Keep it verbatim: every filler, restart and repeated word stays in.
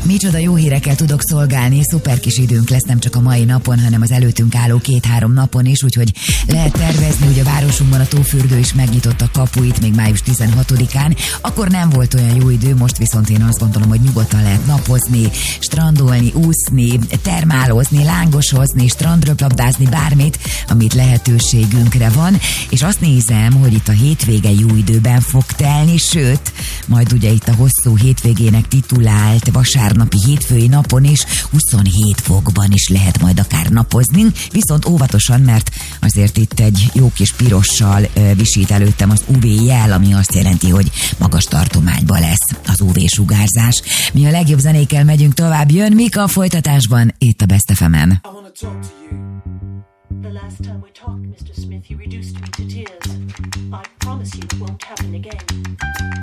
Micsoda jó hírekkel tudok szolgálni, szuper kis időnk lesz nem csak a mai napon, hanem az előttünk álló két-három napon is, úgyhogy lehet tervezni, hogy a városunkban a tófürdő is megnyitotta kapuit még május tizenhatodikán. Akkor nem volt olyan jó idő, most viszont én azt gondolom, hogy nyugodtan lehet napozni, strandolni, úszni, termálozni, lángosozni, strandröplabdázni, bármit, amit lehetőségünkre van, és azt nézem, hogy itt a hétvége jó időben fog telni, sőt, majd ugye itt a hosszú hétvégének titulált vasárnapi hétfői napon is huszonhét fokban is lehet majd akár napozni, viszont óvatosan, mert azért itt egy jó kis pirossal visít előttem az u vé jel, ami azt jelenti, hogy magas tartományban lesz az u vé-sugárzás. Mi a legjobb zenékkel megyünk tovább, jön Mika a folytatásban, itt a Best ef emen. The last time we talked, mister Smith, you reduced me to tears. I promise you it won't happen again.